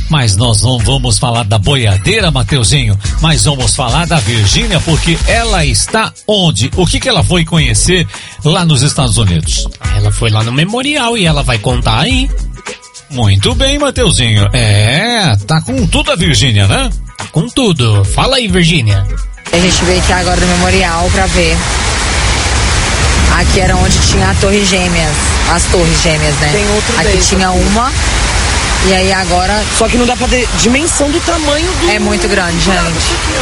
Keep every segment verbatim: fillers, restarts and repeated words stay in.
Mas nós não vamos falar da boiadeira, Mateuzinho, mas vamos falar da Virgínia, porque ela está onde? O que que ela foi conhecer lá nos Estados Unidos? Ela foi lá no memorial e ela vai contar aí. Muito bem, Mateuzinho. É, tá com tudo a Virgínia, né? Tá com tudo. Fala aí, Virgínia. A gente veio aqui agora no memorial pra ver. Aqui era onde tinha a Torre Gêmeas, as Torres Gêmeas, né? Tem outro Aqui desse tinha aqui. uma, e aí agora... Só que não dá pra ter dimensão do tamanho do... É muito grande, gente. Aqui,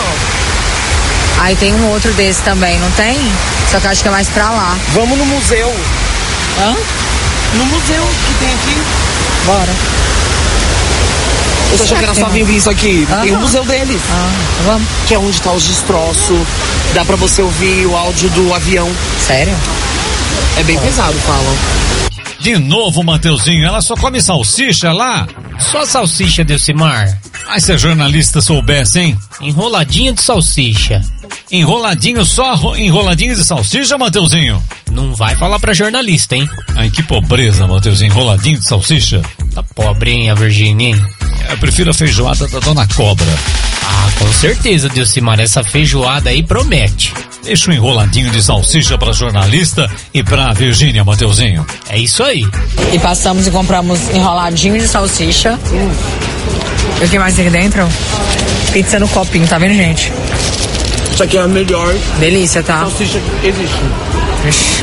ó. Aí tem um outro desse também, não tem? Só que eu acho que é mais pra lá. Vamos no museu. Hã? No museu que tem aqui. Bora. Você achou que era só vir ver isso aqui? Ah, tem o museu deles. Ah, vamos. Que é onde tá os destroços. Dá pra você ouvir o áudio do avião. Sério? É bem pesado, falam. De novo, Mateuzinho, ela só come salsicha lá? Só salsicha, Delcimar. Mas se a jornalista soubesse, hein? Enroladinha de salsicha. Enroladinho, só ro- enroladinho de salsicha, Mateuzinho? Não vai falar pra jornalista, hein? Ai, que pobreza, Mateuzinho, enroladinho de salsicha. Tá pobre, hein, a Virgínia, hein? Eu prefiro a feijoada da Dona Cobra. Ah, com certeza, Delcimar, essa feijoada aí promete. Deixa um enroladinho de salsicha pra jornalista e pra Virgínia, Mateuzinho. É isso aí. E passamos e compramos enroladinho de salsicha. Hum. E o que mais tem aqui dentro? Pizza no copinho, tá vendo, gente? Isso aqui é a melhor Delícia, tá? salsicha que existe. Ixi.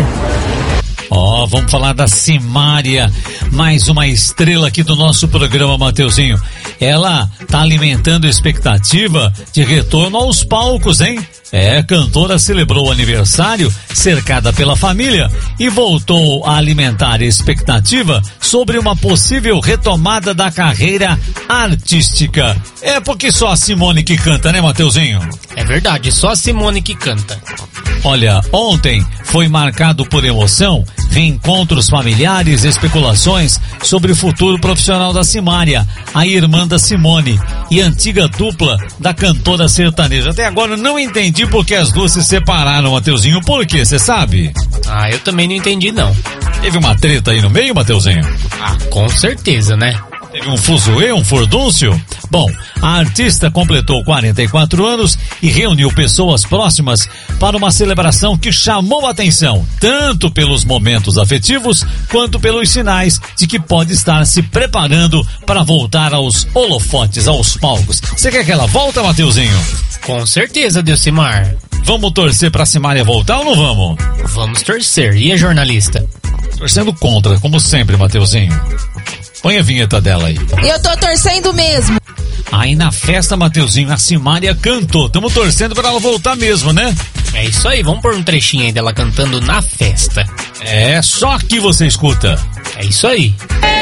Ó, oh, vamos falar da Simária, mais uma estrela aqui do nosso programa, Mateuzinho. Ela tá alimentando a expectativa de retorno aos palcos, hein? É, a cantora celebrou o aniversário cercada pela família e voltou a alimentar a expectativa sobre uma possível retomada da carreira artística. É porque só a Simone que canta, né, Mateuzinho? É verdade, só a Simone que canta. Olha, ontem foi marcado por emoção, reencontros familiares, especulações sobre o futuro profissional da Simária, a irmã da Simone e antiga dupla da cantora sertaneja. Até agora eu não entendi por que as duas se separaram, Mateuzinho. Por quê, você sabe? Ah, eu também não entendi, não. Teve uma treta aí no meio, Mateuzinho? Ah, com certeza, né? Teve um fuzuê, um furdúncio? Bom, a artista completou quarenta e quatro anos e reuniu pessoas próximas para uma celebração que chamou a atenção, tanto pelos momentos afetivos, quanto pelos sinais de que pode estar se preparando para voltar aos holofotes, aos palcos. Você quer que ela volta, Mateuzinho? Com certeza, Delcimar. Vamos torcer pra Simária voltar ou não vamos? Vamos torcer. E a jornalista? Torcendo contra, como sempre, Mateuzinho. Põe a vinheta dela aí. Eu tô torcendo mesmo. Aí na festa, Mateuzinho, a Simária cantou. Tamo torcendo pra ela voltar mesmo, né? É isso aí, vamos pôr um trechinho aí dela cantando na festa. É, só aqui você escuta. É isso aí.